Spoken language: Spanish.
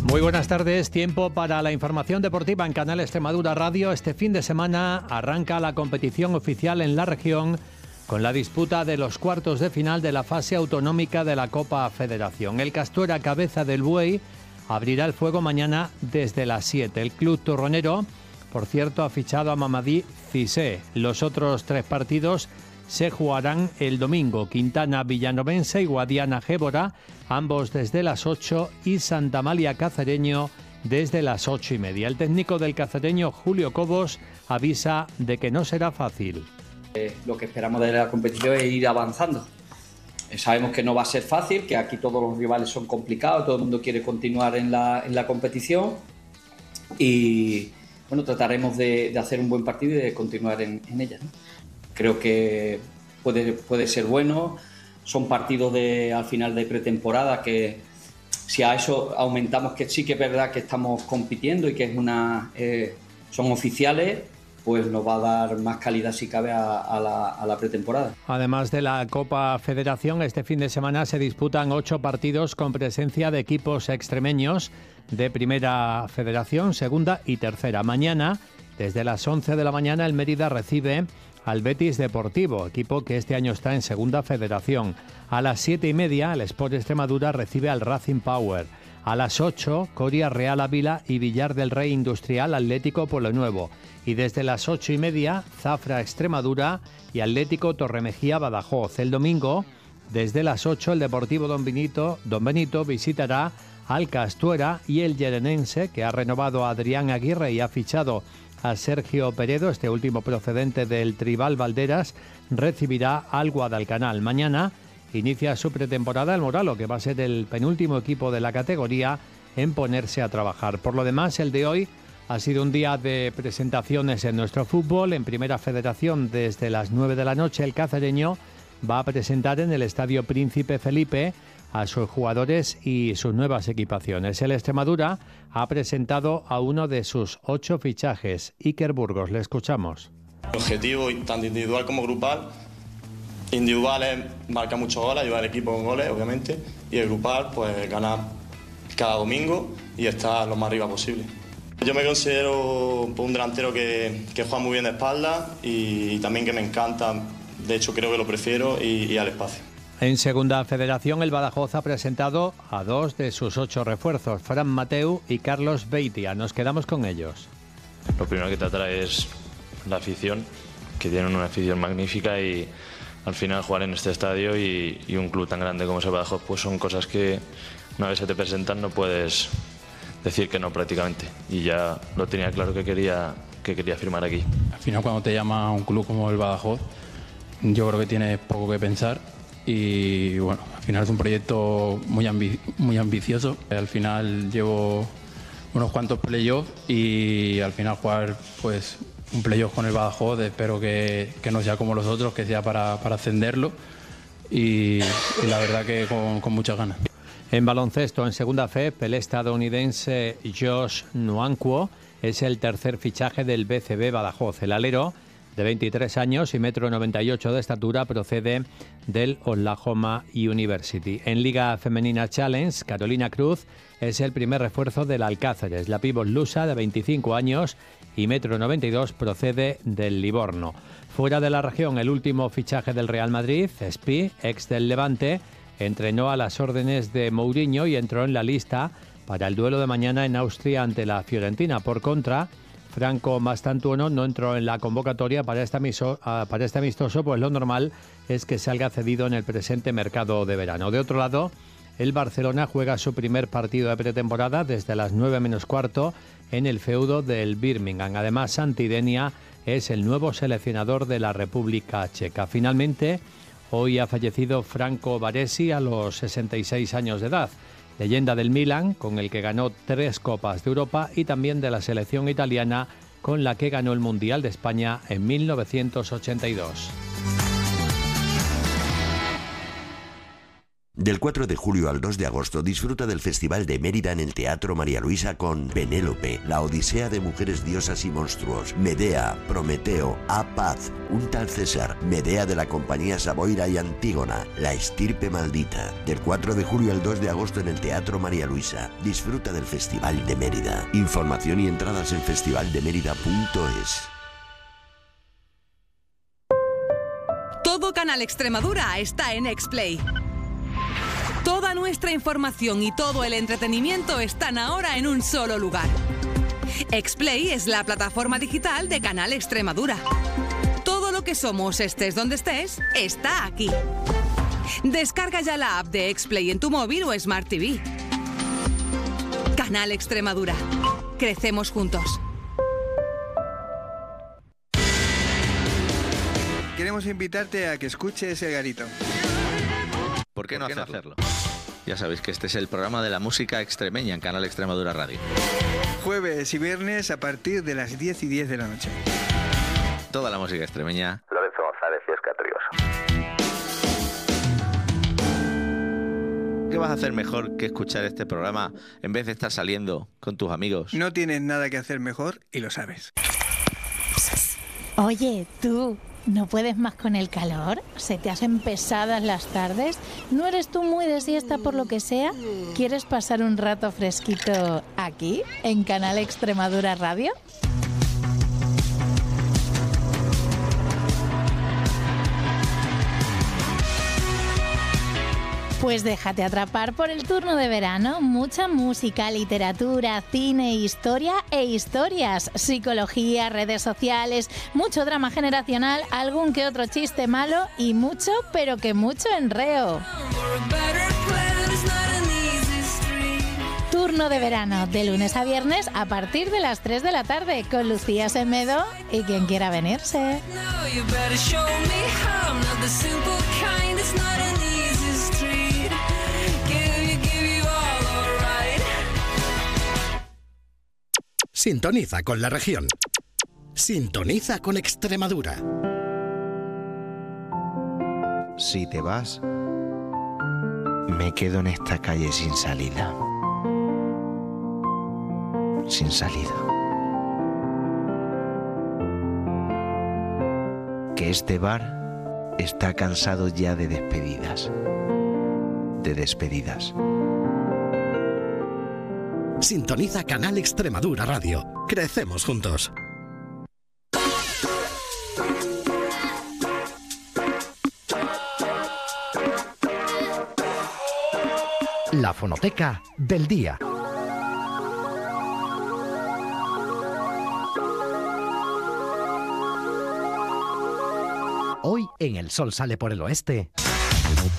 Muy buenas tardes, tiempo para la información deportiva en Canal Extremadura Radio. Este fin de semana arranca la competición oficial en la región con la disputa de los cuartos de final de la fase autonómica de la Copa Federación. El Castuera Cabeza del Buey abrirá el fuego mañana desde las 7. El club turronero, por cierto, ha fichado a Mamadí Cissé. Los otros 3 partidos se jugarán el domingo: Quintana Villanovense y Guadiana Gébora, ambos desde las 8, y Santa Amalia Cacereño desde las 8:30. El técnico del Cacereño, Julio Cobos, avisa de que no será fácil. Lo que esperamos de la competición es ir avanzando. Sabemos que no va a ser fácil, que aquí todos los rivales son complicados, todo el mundo quiere continuar en la competición y bueno, trataremos de hacer un buen partido y de continuar en ella, ¿no? Creo que puede ser bueno. Son partidos al final de pretemporada que, si a eso aumentamos que sí que es verdad que estamos compitiendo y que son oficiales, pues nos va a dar más calidad si cabe a la pretemporada. Además de la Copa Federación, este fin de semana se disputan 8 partidos con presencia de equipos extremeños de Primera Federación, Segunda y Tercera. Mañana, desde las 11 de la mañana, el Mérida recibe al Betis Deportivo, equipo que este año está en Segunda Federación. A las 7:30, el Sport Extremadura recibe al Racing Power. A las 8, Coria Real Ávila y Villar del Rey Industrial Atlético Pueblonuevo. Y desde las 8:30, Zafra Extremadura y Atlético Torremejía Badajoz. El domingo, desde las 8, el Deportivo Don Benito visitará al Castuera, y el Llerenense, que ha renovado a Adrián Aguirre y ha fichado a Sergio Peredo, este último procedente del Tribal Valderas, recibirá al Guadalcanal. Mañana inicia su pretemporada el Moralo, que va a ser el penúltimo equipo de la categoría en ponerse a trabajar. Por lo demás, el de hoy ha sido un día de presentaciones en nuestro fútbol. En Primera Federación, desde las 9 de la noche, el Cacereño va a presentar en el Estadio Príncipe Felipe a sus jugadores y sus nuevas equipaciones. El Extremadura ha presentado a uno de sus 8 fichajes, Iker Burgos. Le escuchamos. El objetivo, tanto individual como grupal. Individual es marcar muchos goles, ayudar al equipo con goles, obviamente, y el grupal, pues ganar cada domingo y estar lo más arriba posible. Yo me considero un delantero que juega muy bien de espalda y también que me encanta, de hecho creo que lo prefiero, y al espacio. En Segunda Federación, el Badajoz ha presentado a 2 de sus 8 refuerzos, Fran Mateu y Carlos Beitia. Nos quedamos con ellos. Lo primero que te atrae es la afición, que tienen una afición magnífica, y al final jugar en este estadio y un club tan grande como es el Badajoz, pues son cosas que una vez se te presentan no puedes decir que no prácticamente, y ya lo tenía claro que quería firmar aquí. Al final, cuando te llama un club como el Badajoz, yo creo que tienes poco que pensar. Y bueno, al final es un proyecto muy ambicioso. Al final llevo unos cuantos playoffs y al final jugar pues un playoff con el Badajoz, espero que no sea como los otros, que sea para ascenderlo, y la verdad que con muchas ganas. En baloncesto, en Segunda Fe, el estadounidense Josh Nwankwo es el tercer fichaje del BCB Badajoz. El alero, de 23 años y 1,98 m de estatura, procede del Oklahoma University. En Liga Femenina Challenge, Carolina Cruz es el primer refuerzo del Alcáceres. La pívot lusa, de 25 años y 1,92 m, procede del Livorno. Fuera de la región, el último fichaje del Real Madrid, Spi, ex del Levante, entrenó a las órdenes de Mourinho y entró en la lista para el duelo de mañana en Austria ante la Fiorentina. Por contra, Franco Mastantuono no entró en la convocatoria para este amistoso, pues lo normal es que salga cedido en el presente mercado de verano. De otro lado, el Barcelona juega su primer partido de pretemporada desde las 9 menos cuarto en el feudo del Birmingham. Además, Santi Denia es el nuevo seleccionador de la República Checa. Finalmente, hoy ha fallecido Franco Baresi a los 66 años de edad. Leyenda del Milan, con el que ganó 3 Copas de Europa, y también de la selección italiana, con la que ganó el Mundial de España en 1982. Del 4 de julio al 2 de agosto disfruta del Festival de Mérida en el Teatro María Luisa con Penélope, La Odisea de Mujeres Diosas y Monstruos, Medea, Prometeo, A Paz, Un tal César, Medea de la Compañía Saboira y Antígona, La Estirpe Maldita. Del 4 de julio al 2 de agosto en el Teatro María Luisa. Disfruta del Festival de Mérida. Información y entradas en festivaldemerida.es. Todo Canal Extremadura está en Explay. Toda nuestra información y todo el entretenimiento están ahora en un solo lugar. Explay es la plataforma digital de Canal Extremadura. Todo lo que somos, estés donde estés, está aquí. Descarga ya la app de Explay en tu móvil o Smart TV. Canal Extremadura. Crecemos juntos. Queremos invitarte a que escuches El Garito. ¿Por qué no hacerlo? Ya sabéis que este es el programa de la música extremeña en Canal Extremadura Radio. Jueves y viernes a partir de las 10:10 de la noche. Toda la música extremeña. Lorenzo González y Óscar Trioso. ¿Qué vas a hacer mejor que escuchar este programa en vez de estar saliendo con tus amigos? No tienes nada que hacer mejor y lo sabes. Oye, tú, ¿no puedes más con el calor? ¿Se te hacen pesadas las tardes? ¿No eres tú muy de siesta por lo que sea? ¿Quieres pasar un rato fresquito aquí, en Canal Extremadura Radio? Pues déjate atrapar por el turno de verano. Mucha música, literatura, cine, historia e historias. Psicología, redes sociales, mucho drama generacional, algún que otro chiste malo y mucho, pero que mucho enreo. Turno de verano, de lunes a viernes a partir de las 3 de la tarde, con Lucía Semedo y quien quiera venirse. Sintoniza con la región. Sintoniza con Extremadura. Si te vas, me quedo en esta calle sin salida. Sin salida. Que este bar está cansado ya de despedidas. De despedidas. Sintoniza Canal Extremadura Radio. Crecemos juntos. La fonoteca del día. Hoy en El Sol Sale por el Oeste.